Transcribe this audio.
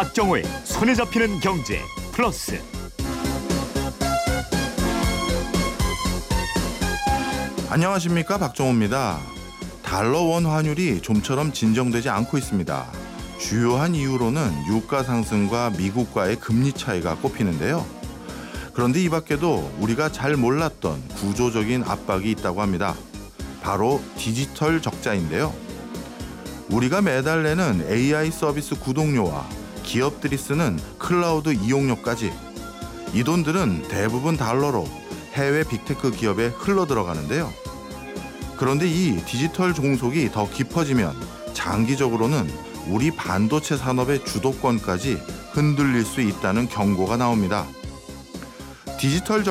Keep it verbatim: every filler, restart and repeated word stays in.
박정호의 손에 잡히는 경제 플러스. 안녕하십니까, 박정호입니다. 달러 원 환율이 좀처럼 진정되지 않고 있습니다. 주요한 이유로는 유가 상승과 미국과의 금리 차이가 꼽히는데요. 그런데 이 밖에도 우리가 잘 몰랐던 구조적인 압박이 있다고 합니다. 바로 디지털 적자인데요. 우리가 매달 내는 에이아이 서비스 구독료와 기업들이 쓰는 클라우드 이용료까지, 이 돈들은 대부분 달러로 해외 빅테크 기업에 흘러 들어가는데요. 그런데 이 디지털 종속이 더 깊어지면 장기적으로는 우리 반도체 산업의 주도권까지 흔들릴 수 있다는 경고가 나옵니다. 디지털